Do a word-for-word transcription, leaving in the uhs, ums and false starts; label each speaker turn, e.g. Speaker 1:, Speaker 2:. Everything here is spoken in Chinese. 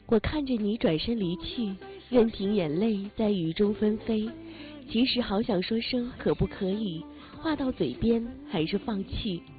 Speaker 1: 我看着你转身离去，任凭眼泪在雨中纷飞。其实好想说声可不可以，话到嘴边还是放弃。